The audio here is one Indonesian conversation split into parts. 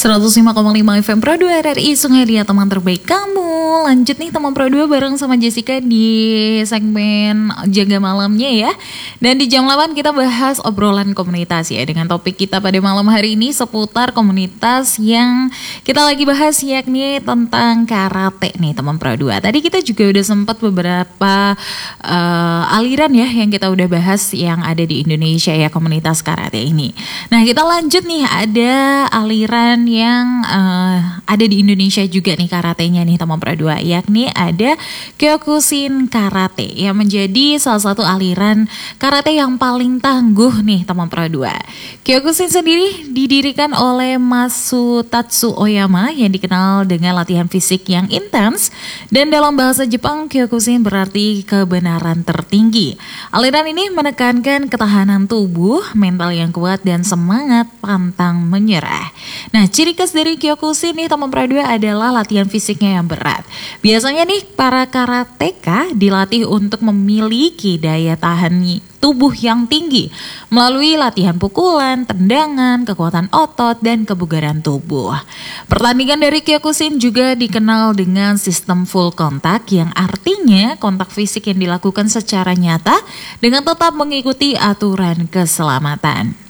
105,5 FM Pro 2 RRI Sungai Liat, teman terbaik kamu. Lanjut nih teman Pro 2 bareng sama Jessica di segmen Jaga Malamnya ya. Dan di jam 8 kita bahas obrolan komunitas ya, dengan topik kita pada malam hari ini seputar komunitas yang kita lagi bahas, yakni tentang karate nih teman Pro 2. Tadi kita juga udah sempat beberapa aliran ya yang kita udah bahas yang ada di Indonesia ya, komunitas karate ini. Nah kita lanjut nih, ada aliran yang ada di Indonesia juga nih karatenya nih teman Pro 2, yakni ada Kyokushin Karate yang menjadi salah satu aliran karate yang paling tangguh nih teman Pro 2. Kyokushin sendiri didirikan oleh Masutatsu Oyama yang dikenal dengan latihan fisik yang intens, dan dalam bahasa Jepang Kyokushin berarti kebenaran tertinggi. Aliran ini menekankan ketahanan tubuh, mental yang kuat, dan semangat pantang menyerah. Nah, ciri khas dari Kyokushin nih teman Pro 2 adalah latihan fisiknya yang berat. Biasanya nih para karateka dilatih untuk memiliki daya tahan tubuh yang tinggi melalui latihan pukulan, tendangan, kekuatan otot, dan kebugaran tubuh. Pertandingan dari Kyokushin juga dikenal dengan sistem full kontak, yang artinya kontak fisik yang dilakukan secara nyata dengan tetap mengikuti aturan keselamatan.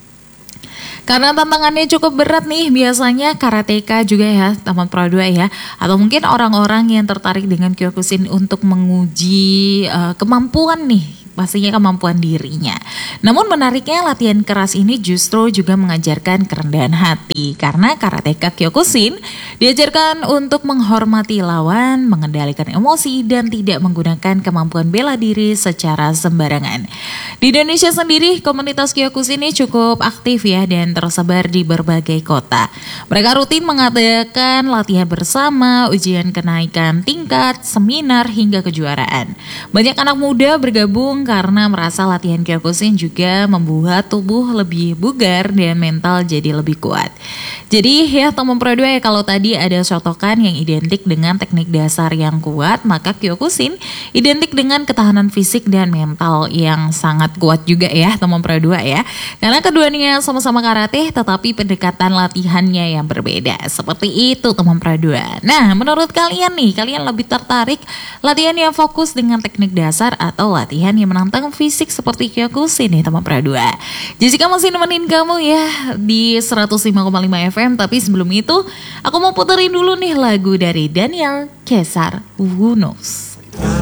Karena tantangannya cukup berat nih, biasanya karateka juga ya teman Pro 2 ya, atau mungkin orang-orang yang tertarik dengan Kyokushin untuk menguji kemampuan nih, pastinya kemampuan dirinya. Namun menariknya latihan keras ini justru juga mengajarkan kerendahan hati, karena karateka Kyokushin diajarkan untuk menghormati lawan, mengendalikan emosi, dan tidak menggunakan kemampuan bela diri secara sembarangan. Di Indonesia sendiri komunitas Kyokushin ini cukup aktif ya, dan tersebar di berbagai kota. Mereka rutin mengadakan latihan bersama, ujian kenaikan tingkat, seminar, hingga kejuaraan. Banyak anak muda bergabung karena merasa latihan Kyokushin juga membuat tubuh lebih bugar dan mental jadi lebih kuat. Jadi ya teman Pro 2 ya, kalau tadi ada sotokan yang identik dengan teknik dasar yang kuat, maka Kyokushin identik dengan ketahanan fisik dan mental yang sangat kuat juga ya teman Pro 2 ya. Karena keduanya sama-sama karate, tetapi pendekatan latihannya yang berbeda. Seperti itu teman Pro 2. Nah, menurut kalian nih, kalian lebih tertarik latihan yang fokus dengan teknik dasar atau latihan yang menantang fisik seperti Kyokushin nih teman Pro 2? Jessica masih nemenin kamu ya di 105,5 FM, tapi sebelum itu aku mau puterin dulu nih lagu dari Daniel Caesar, Who Knows.